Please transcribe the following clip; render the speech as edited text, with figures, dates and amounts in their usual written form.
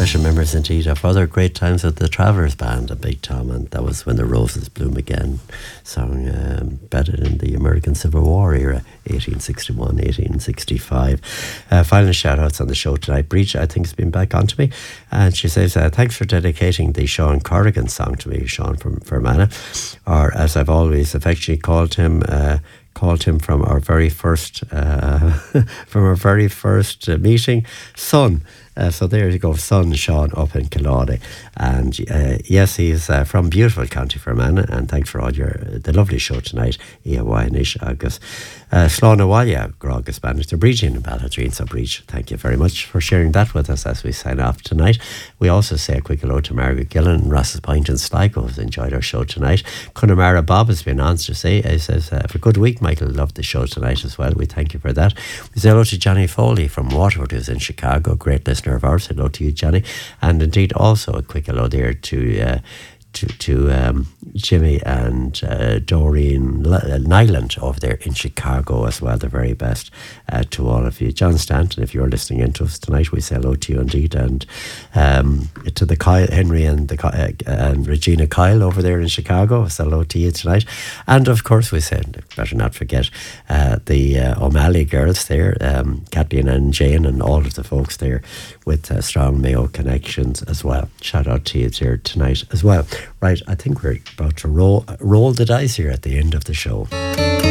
Special members indeed of other great times at the Travellers Band and Big Tom, and that was When the Roses Bloom Again, song embedded in the American Civil War era, 1861, 1865. Final shout outs on the show tonight. Breach, I think, has been back onto me, and she says, thanks for dedicating the Sean Corrigan song to me, Sean from Fermanagh, or as I've always affectionately called him from our very first meeting, Son. So there you go, Son Sean up in Killarney. And yes, he's from beautiful County Fermanagh, and thanks for all the lovely show tonight. Iawanish Agus Slán Wallia Grogus Spanish the Breaching in Balladreen. So Breach, thank you very much for sharing that with us as we sign off tonight. We also say a quick hello to Margaret Gillen and Ross's Point and Sligo, who's enjoyed our show tonight. Connemara Bob has been on to say, he says, for a good week, Michael loved the show tonight as well. We thank you for that. We say hello to Johnny Foley from Waterford, who's in Chicago, great listener of ours. Hello to you, Johnny. And indeed also a quick hello there to Jimmy and Doreen Nyland over there in Chicago as well. The very best to all of you. John Stanton, if you're listening in to us tonight, we say hello to you indeed, and to the Kyle Henry and Regina Kyle over there in Chicago, say hello to you tonight. And of course we said, better not forget the O'Malley girls there, Kathleen and Jane and all of the folks there with strong Mayo connections as well. Shout out to you there tonight as well. Right, I think we're about to roll the dice here at the end of the show.